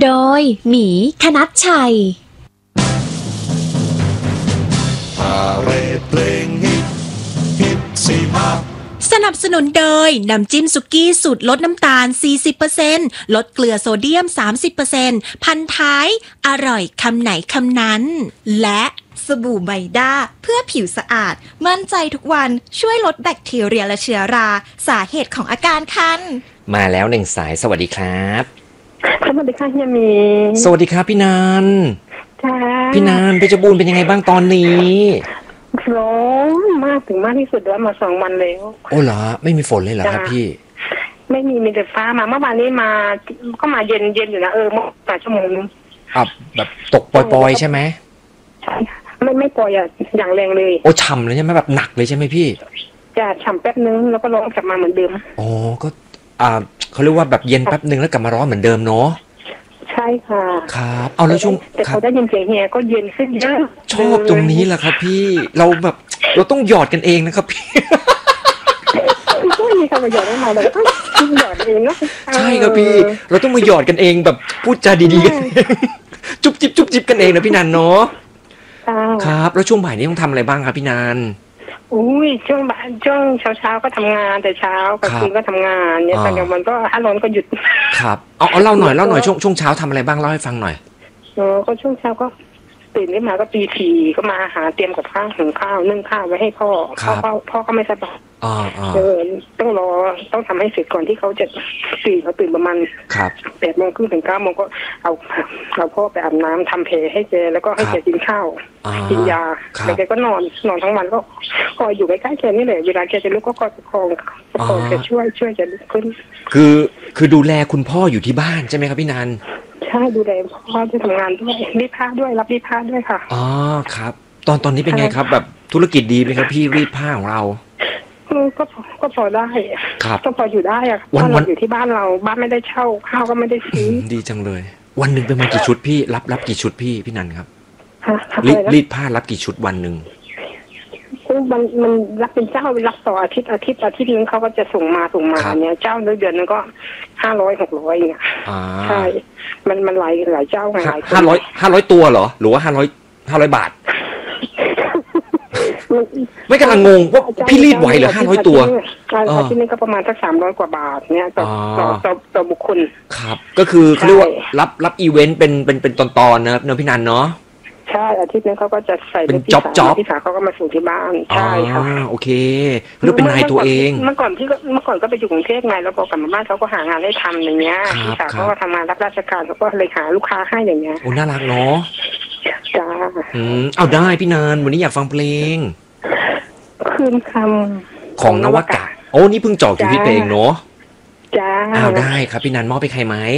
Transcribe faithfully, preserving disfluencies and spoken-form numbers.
โดยหมีธนัชชัยพาเรดเพลงฮิตฮิตสี่ห้าสนับสนุนโดยน้ำจิ้มสุกี้สูตรลดน้ำตาล สี่สิบเปอร์เซ็นต์ ลดเกลือโซเดียม สามสิบเปอร์เซ็นต์ พันท้ายอร่อยคำไหนคำนั้นและสบู่ไบด้าเพื่อผิวสะอาดมั่นใจทุกวันช่วยลดแบคทีเรียและเชื้อราสาเหตุของอาการคันมาแล้วหนึ่งสายสวัสดีครับสวัสดีค่ะเฮียมีสวัสดีครับพี่นันค่ะพี่นันเพชรบูรณ์เป็นยังไงบ้างตอนนี้ร้อนมากถึงมากที่สุดแล้วมาสองวันแล้วโอ้เหรอไม่มีฝนเลยเหรอครับพี่ไม่มีมีแต่ฟ้ามาเมื่อวานนี้มาก็มาเย็นเย็นอยู่นะเออเมื่อสามชั่วโมงนึงอ่ะแบบตกปล่อยๆใช่ไหมใช่ไม่ไม่ปล่อยอ่ะอย่างแรงเลยโอ้ฉ่ำเลยใช่ไหมแบบหนักเลยใช่ไหมพี่จะฉ่ำแป๊บนึงแล้วก็ร้อนกลับมาเหมือนเดิมอ๋อก็อ่าเขาเรียกว่าแบบเย็นแป๊บนึงแล้วกลับมาร้อนเหมือนเดิมเนาะใช่ค่ะครับเอาแล้วช่วงแต่เขาได้ยินเสียงเฮียก็เย็นขึ้นเยอะชอบตรงนี้แหละครับพี่เราแบบเราต้องหยอดกันเองนะครับพี่ไม่มีใครมาหยอดได้มาเลยต้องหยอดเองเนาะใช่ครับพี่เราต้องมาหยอดกันเองแบบพูดจาดีๆกันจุ๊บจิ๊บจุ๊บจิ๊บกันเองนะพี่นันเนาะครับแล้วช่วงบ่ายนี้ต้องทำอะไรบ้างครับพี่นันอุ้ยช่วงบ่ายช่วงเช้าเช้าก็ทำงานแต่เช้ากลางคืนก็ทำงานเนี่ยตอนกลางวันก็ถ้าร้อนก็หยุดครับเอาเอาเล่าหน่อยเล่าหน่อยช่วงช่วงเช้าทำอะไรบ้างเล่าให้ฟังหน่อยเออก็ช่วงเช้าก็ตื่นขึ้นมาก็ตีสี่ก็มาหาเตรียมกับข้าวหุงข้าวนึ่งข้าวไว้ให้พ่อพ่อพ่อก็ไม่สบายเออต้องรอต้องทำให้เสร็จก่อนที่เขาจะตื่นเขาตื่นประมาณแปดโมงครึ่งถึงเก้าโมงก็เอาเอาพ่อไปอาบน้ำทำแผลให้แกแล้วก็ให้แกกินข้าวกินยาแล้วแกก็นอนนอนทั้งวันก็คอยอยู่ใกล้ๆแกนี่แหละเวลาแกจะลุกก็คอยประคองประคองแกช่วยช่วยแกลุกขึ้นคือคือดูแลคุณพ่ออยู่ที่บ้านใช่ไหมครับพี่นันใช่ดูแลพ่อที่ทำงานด้วยรีดผ้าด้วยรับรีดผ้าด้วยค่ะอ๋อครับตอนตอนนี้เป็นไงครับแบบธุรกิจดีไหมครับพี่รีดผ้าของเราก็ก็พอได้ครับก็พออยู่ได้อะวันวันอยู่ที่บ้านเราบ้านไม่ได้เช่าข้าวก็ไม่ได้ซื้อดีจังเลยวันหนึ่งเป็นมากี่ชุดพี่รับรับกี่ชุดพี่พี่นันครับรีดรีดผ้ารับกี่ชุดวันหนึ่งมันมันรับเป็นเจ้ารับต่ออาทิตย์อาทิตย์อาทิตย์นึงเขาก็จะส่งมาส่งมาเนี่ยเจ้าเดือนนึงก็ห้าร้อยหกร้อยเนี่ยใช่มันมันหลายหลายเจ้าไงหลายห้าร้อยห้าร้อยตัวเหรอหรือว่าห้าร้อยห้าร้อยบาทไม่กำลังงงว่าพี่รีดไหวเหรอห้าร้อยตัวอาทิตย์นึงก็ประมาณสักสามร้อยกว่าบาทเนี่ยต่อต่อต่อต่อบุคคลครับก็คือเขาเรียกว่ารับรับอีเวนต์เป็นเป็นเป็นตอนๆนะครับเนอะพี่นันเนาะใช่อาทิตย์นึงเขาก็จะใส่เป็นจ็อบจ็อบพี่สาวเขาก็มาส่งที่บ้านใช่ค่ะโอเคหรือเป็นนายตัวเองเมื่อก่อนที่เมื่อก่อนก็ไปอยู่กรุงเทพไงแล้วพอกลับมาบ้านเขาก็หางานให้ทำอย่างเงี้ยพี่สาวเขาก็ทำงานรับราชการเขาก็เลยหาลูกค้าให้อย่างเงี้ยโอ้น่ารักเนาะจ้าอืมเอาได้พี่นันวันนี้อยากฟังเพลงคืนคำของนวากะโอ้นี่เพิ่งจอกชีวิตเองเนาะจ้าเอาได้ครับพี่นันมอบไปใครไหม